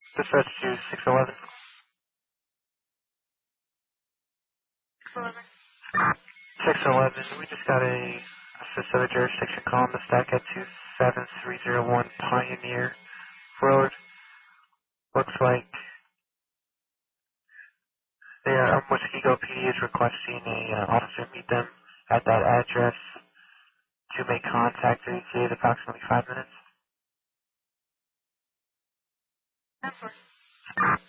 Dispatch to 611. 611, we just got a specific jurisdiction call on the stack at 27301 Pioneer Road. Looks like Muskego PD is requesting a officer meet them at that address to make contact or ETA in approximately 5 minutes.